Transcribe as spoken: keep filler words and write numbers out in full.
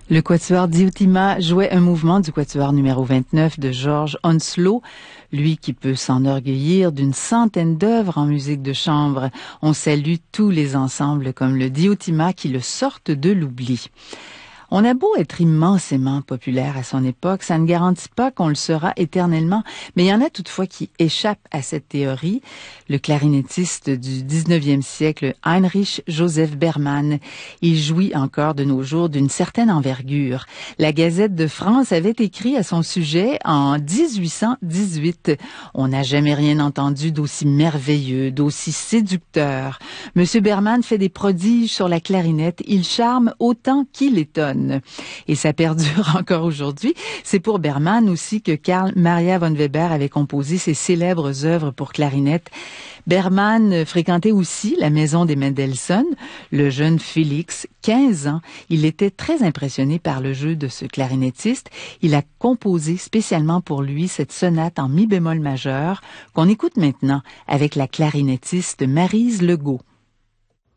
Le quatuor Diotima jouait un mouvement du quatuor numéro vingt-neuf de George Hounslow, lui qui peut s'enorgueillir d'une centaine d'œuvres en musique de chambre. On salue tous les ensembles comme le Diotima qui le sortent de l'oubli. On a beau être immensément populaire à son époque, ça ne garantit pas qu'on le sera éternellement, mais il y en a toutefois qui échappent à cette théorie. Le clarinettiste du dix-neuvième siècle, Heinrich Joseph Berman, il jouit encore de nos jours d'une certaine envergure. La Gazette de France avait écrit à son sujet en dix-huit cent dix-huit. On n'a jamais rien entendu d'aussi merveilleux, d'aussi séducteur. Monsieur Berman fait des prodiges sur la clarinette, il charme autant qu'il étonne. Et ça perdure encore aujourd'hui. C'est pour Berman aussi que Carl Maria von Weber avait composé ses célèbres œuvres pour clarinette. Berman fréquentait aussi la maison des Mendelssohn. Le jeune Félix, quinze ans, il était très impressionné par le jeu de ce clarinettiste. Il a composé spécialement pour lui cette sonate en mi bémol majeur qu'on écoute maintenant avec la clarinettiste Maryse Legault.